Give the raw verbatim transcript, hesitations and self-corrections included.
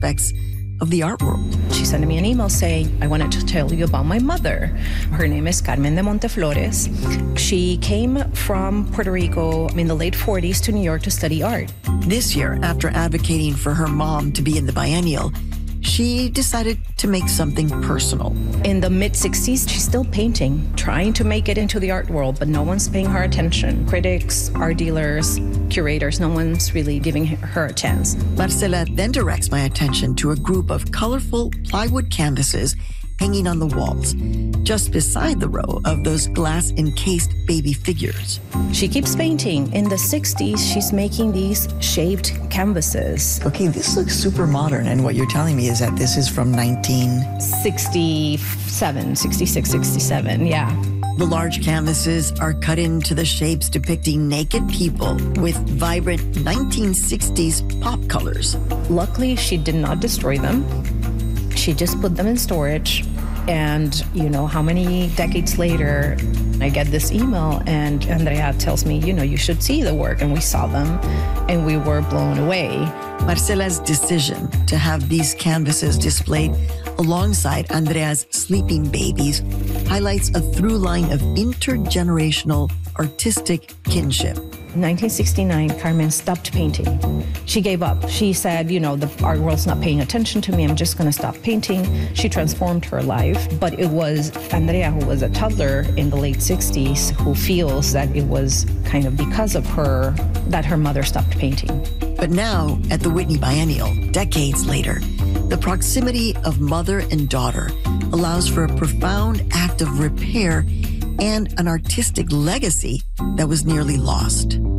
aspects of the art world. She sent me an email saying, I wanted to tell you about my mother. Her name is Carmen de Monteflores. She came from Puerto Rico in the late forties to New York to study art. This year, after advocating for her mom to be in the biennial, she decided to make something personal. In the mid-sixties, she's still painting, trying to make it into the art world, but no one's paying her attention. Critics, art dealers, curators, no one's really giving her a chance. Marcela then directs my attention to a group of colorful plywood canvases hanging on the walls, just beside the row of those glass-encased baby figures. She keeps painting. In the sixties, she's making these shaped canvases. Okay, this looks super modern, and what you're telling me is that this is from nineteen sixty-seven, sixty-six, sixty-seven, yeah. The large canvases are cut into the shapes depicting naked people with vibrant nineteen sixties pop colors. Luckily, she did not destroy them. She just put them in storage. And, you know, how many decades later, I get this email and Andrea tells me, you know, you should see the work. And we saw them and we were blown away. Marcela's decision to have these canvases displayed alongside Andrea's sleeping babies highlights a through line of intergenerational artistic kinship. In nineteen sixty-nine, Carmen stopped painting. She gave up. She said, you know, the art world's not paying attention to me. I'm just going to stop painting. She transformed her life. But it was Andrea, who was a toddler in the late sixties, who feels that it was kind of because of her that her mother stopped painting. But now, at the Whitney Biennial, decades later, the proximity of mother and daughter allows for a profound act of repair and an artistic legacy that was nearly lost.